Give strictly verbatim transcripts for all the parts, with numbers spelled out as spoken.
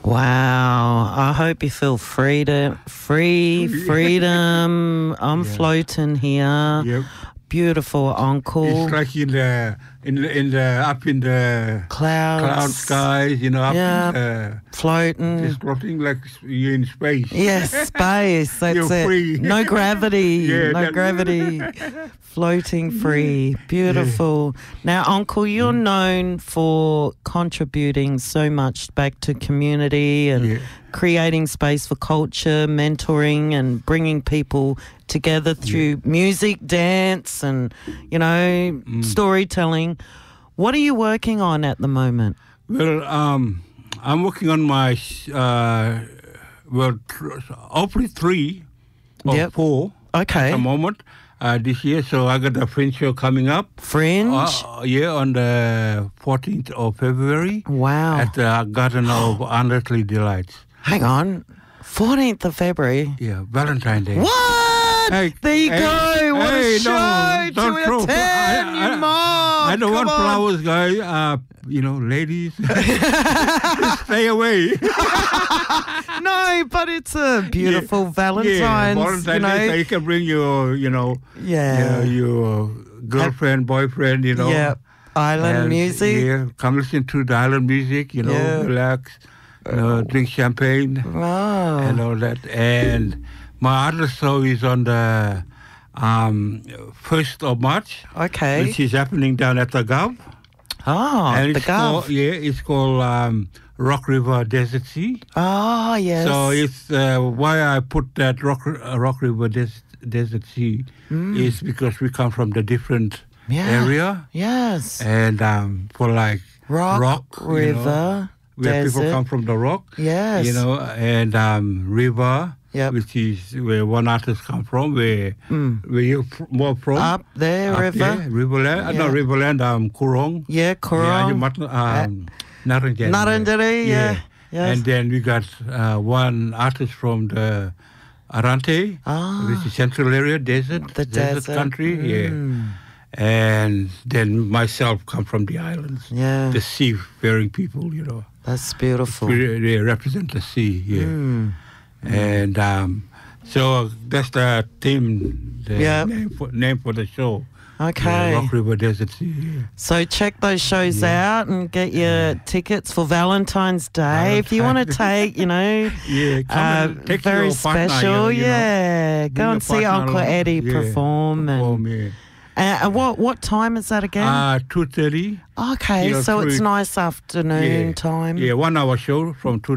Wow. I hope you feel freedom, free, freedom. I'm Yeah. floating here. Yep. Beautiful, uncle. It's like in the in the, in the up in the Clouds. cloud skies, you know, up Yeah. in the, Floating. just floating like you're in space. Yes, space. That's You're it. free. No gravity. Yeah, no that- gravity. Floating free. Beautiful. Now, Uncle, you're known for contributing so much back to community and Yeah. creating space for culture, mentoring, and bringing people together through music, dance, and, you know, storytelling. What are you working on at the moment? Well, um, I'm working on my uh, well, tr- hopefully three or Yep. four Okay. at the moment uh, this year. So I got a Fringe show coming up. Fringe? Uh, yeah, on the fourteenth of February Wow. at the Garden of Unearthly Delights. Hang on. fourteenth of February. Yeah, Valentine's Day. What? Hey, there you hey, go. What hey, a show no, don't to throw- attend, I- you I- mom. I don't Come want on. flowers, guys. Uh, you know, ladies, stay away. No, but it's a beautiful Valentine's, yeah, Valentine's you know. Day, so you can bring your, you know, Yeah. you know, your girlfriend, boyfriend, you know. Yeah. Island And, music. Yeah, come listen to the island music, you know, Yeah. relax, you know, drink champagne Wow. and all that. And my other show is on the um, first of March, Okay. which is happening down at the Gulf. Oh, and the it's called, Gulf. yeah, it's called um, Rock River Desert Sea. Oh, yes. So it's uh, why I put that Rock, uh, Rock River Des- Desert Sea is because we come from the different Yeah. area. Yes. And um, for like Rock, rock, you know, river, where people desert. come from the rock, Yes. you know, and um, river, Yep. which is where one artist come from, where where you fr- more from. Up there, Up river. there, Riverland, uh, no, Yeah. Riverland, um, Kurong. Yeah, Yeah, Kurong. you must- um, Naranjani. Naranjani, yeah. Yes. And then we got uh, one artist from the Arante, Ah. which is central area, desert, The desert. country, Mm. yeah. And then myself come from the islands, Yeah. the seafaring people, you know. That's beautiful. We, they represent the sea, yeah. Mm. And um, so that's the theme, the Yeah. name, for, name for the show. Okay. Yeah, Rock River Desert Sea. Yeah. So check those shows out and get your tickets for Valentine's Day. If you want to take, you know, Yeah, come uh, and take very your partner, special, you know, yeah, bring go your and see partner Uncle along. Eddie Yeah, perform. perform, And yeah. uh, and what what time is that again? Uh, two thirty. okay, yeah, so it's three- nice afternoon yeah, time. Yeah, one hour show from two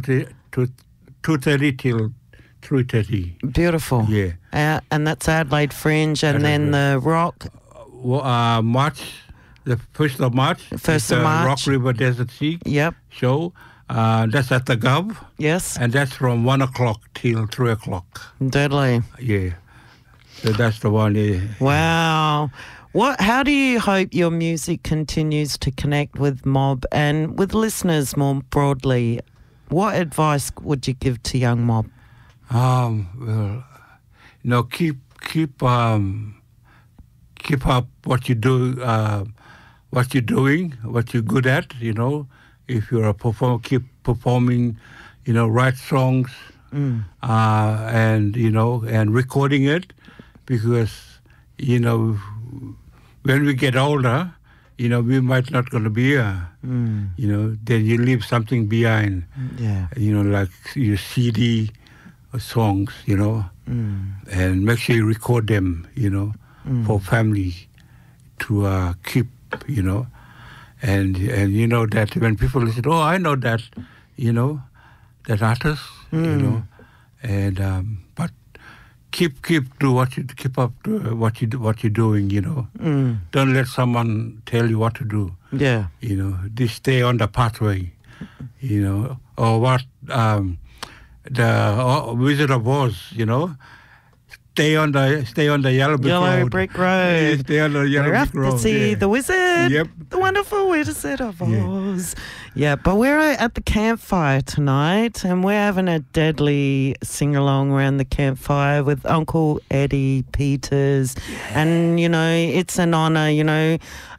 thirty till three thirty. Beautiful. Yeah. Uh, and that's Adelaide Fringe, and then the Rock. Uh, March, the first of March. First is of the March. Rock River Desert Sea Yep. show. Uh, that's at the Gov, Yes. and that's from one o'clock till three o'clock. Deadly. Yeah. So that's the one. Yeah. Wow. What? How do you hope your music continues to connect with mob and with listeners more broadly? What advice would you give to young mob? Um, well, you know, keep keep um, keep up what you do, uh, what you're doing, what you're good at. You know, if you're a performer, keep performing. You know, write songs, Mm. uh, and you know, and recording it, because you know, when we get older, you know, we might not gonna be here. Mm. You know, then you leave something behind. Yeah. You know, like your C D songs, you know, Mm. and make sure you record them, you know, Mm. for family to uh, keep, you know, and and you know that when people listen, oh, I know that, you know, that artist, you Mm. know, and um, but keep keep do what you keep up to what you do, what you're doing, you know. Mm. Don't let someone tell you what to do. Yeah. You know, just stay on the pathway, you know, or what um, the uh, Wizard of Oz, you know, stay on the stay on the yellow brick Yellow road. brick road. Yeah, stay on the yellow We're brick off to road. see yeah. the wizard. Yep. The wonderful Wizard of Yeah. Oz. Yeah, but we're at the campfire tonight and we're having a deadly sing-along around the campfire with Uncle Eddie Peters. And, you know, it's an honour, you know.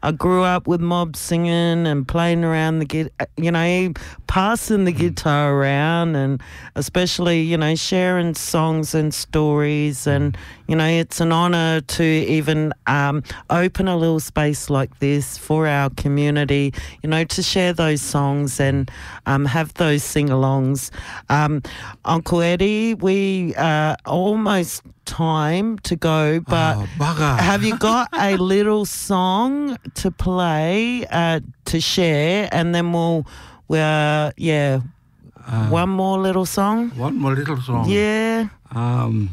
I grew up with Mob singing and playing around the guitar, you know, passing the guitar around, and especially, you know, sharing songs and stories. And, you know, it's an honour to even um, open a little space like this for our community, you know, to share those songs and um, have those sing-alongs. Um, Uncle Eddie, we uh, almost time to go, but Oh, bugger. have you got a little song to play, uh, to share, and then we'll, uh, yeah, Uh, one more little song? One more little song. Yeah. Um,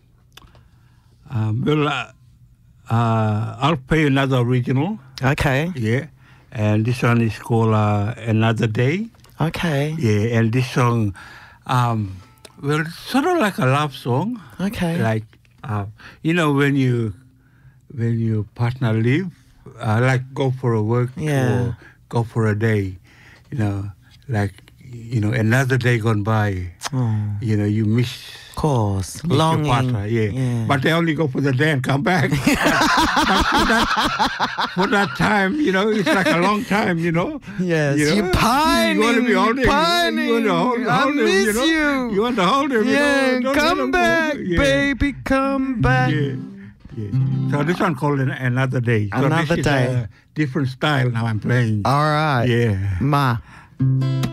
um, well, uh, uh, I'll play another original. Okay. Yeah. And this one is called uh, Another Day. Okay. Yeah. And this song, um, well, it's sort of like a love song. Okay. Like, uh, you know, when you when your partner leave, uh, like go for a work Yeah. or go for a day, you know, like, you know, another day gone by, Oh, you know, you miss, of course. miss your Longing. partner, yeah. Yeah. But they only go for the day and come back. but, but for, that, for that time, you know, it's like a long time, you know. Yes, you know? you're pining, You want to be holding, pining. you want to hold, I hold him, miss you know. you. You want to hold him, Yeah, you know. Don't let come him go. back, Yeah. baby, come back. Yeah, yeah. So this one called An- Another Day. So Another this is Day. a different style now I'm playing. All right. Yeah. Ma.